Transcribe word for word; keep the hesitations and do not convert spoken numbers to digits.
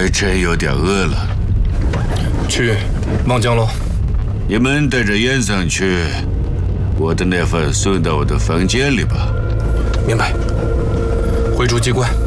还真有点饿了。 去望江楼。 你们带着烟上去，我的那份送到我的房间里吧。 明白。回主机关。